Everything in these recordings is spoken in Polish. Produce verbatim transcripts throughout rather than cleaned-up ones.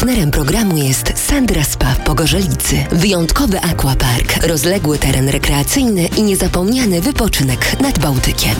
Partnerem programu jest Sandra Spa w Pogorzelicy. Wyjątkowy aquapark, rozległy teren rekreacyjny i niezapomniany wypoczynek nad Bałtykiem.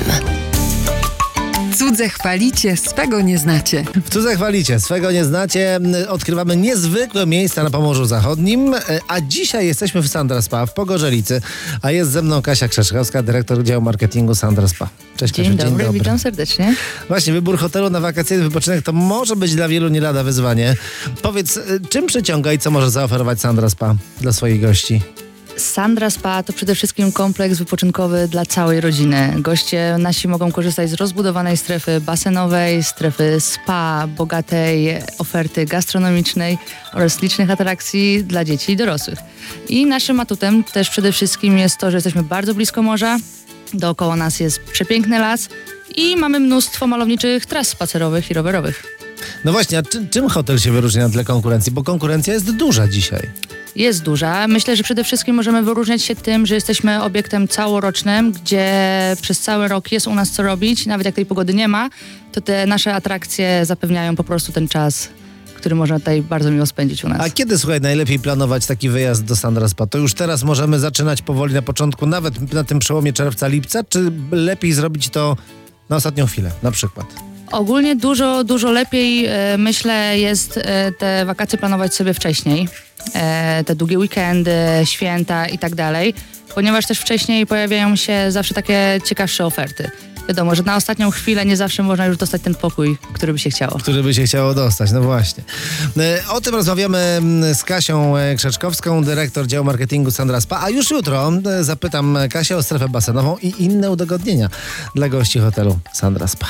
Cudze chwalicie, swego nie znacie. W Cudze chwalicie, swego nie znacie. Odkrywamy niezwykłe miejsca na Pomorzu Zachodnim, a dzisiaj jesteśmy w Sandra Spa w Pogorzelicy, a jest ze mną Kasia Krzeszkowska, dyrektor działu marketingu Sandra Spa. Cześć Dzień Kasiu, dobry, dzień dobry. witam serdecznie. Właśnie, wybór hotelu na wakacyjny wypoczynek to może być dla wielu nie lada wyzwanie. Powiedz, czym przyciąga i co może zaoferować Sandra Spa dla swoich gości? Sandra Spa to przede wszystkim kompleks wypoczynkowy dla całej rodziny. Goście nasi mogą korzystać z rozbudowanej strefy basenowej, strefy spa, bogatej oferty gastronomicznej oraz licznych atrakcji dla dzieci i dorosłych. I naszym atutem też przede wszystkim jest to, że jesteśmy bardzo blisko morza, dookoła nas jest przepiękny las i mamy mnóstwo malowniczych tras spacerowych i rowerowych. No właśnie, a czy, czym hotel się wyróżnia na tle konkurencji? Bo konkurencja jest duża dzisiaj. Jest duża. Myślę, że przede wszystkim możemy wyróżniać się tym, że jesteśmy obiektem całorocznym, gdzie przez cały rok jest u nas co robić. Nawet jak tej pogody nie ma, to te nasze atrakcje zapewniają po prostu ten czas, który można tutaj bardzo miło spędzić u nas. A kiedy, słuchaj, najlepiej planować taki wyjazd do Sandra Spa? To już teraz możemy zaczynać powoli na początku, nawet na tym przełomie czerwca-lipca, czy lepiej zrobić to na ostatnią chwilę, na przykład? Ogólnie dużo, dużo lepiej e, myślę jest e, te wakacje planować sobie wcześniej. E, te długie weekendy, święta i tak dalej, ponieważ też wcześniej pojawiają się zawsze takie ciekawsze oferty. Wiadomo, że na ostatnią chwilę nie zawsze można już dostać ten pokój, który by się chciało. Który by się chciało dostać, no właśnie. O tym rozmawiamy z Kasią Krzeszkowską, dyrektor działu marketingu Sandra Spa, a już jutro zapytam Kasię o strefę basenową i inne udogodnienia dla gości hotelu Sandra Spa.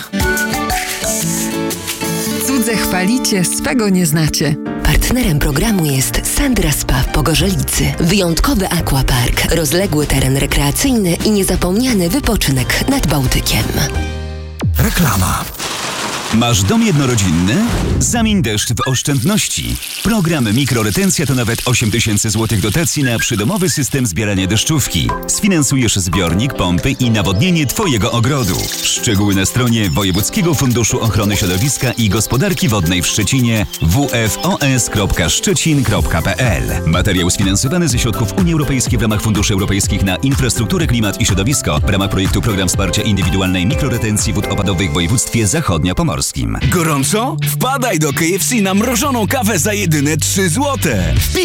Cudze chwalicie, swego nie znacie. Partnerem programu jest Sandra Spa w Pogorzelicy. Wyjątkowy aquapark, rozległy teren rekreacyjny i niezapomniany wypoczynek nad Bałtykiem. Reklama. Masz dom jednorodzinny? Zamień deszcz w oszczędności. Program Mikroretencja to nawet osiem tysięcy złotych dotacji na przydomowy system zbierania deszczówki. Sfinansujesz zbiornik, pompy i nawodnienie Twojego ogrodu. Szczegóły na stronie Wojewódzkiego Funduszu Ochrony Środowiska i Gospodarki Wodnej w Szczecinie w f o s kropka szczecin kropka p l. Materiał sfinansowany ze środków Unii Europejskiej w ramach Funduszy Europejskich na Infrastrukturę, Klimat i Środowisko w ramach projektu Program Wsparcia Indywidualnej Mikroretencji Wód Opadowych w województwie zachodniopomorskim. Gorąco? Wpadaj do K F C na mrożoną kawę za jedyne trzy złote.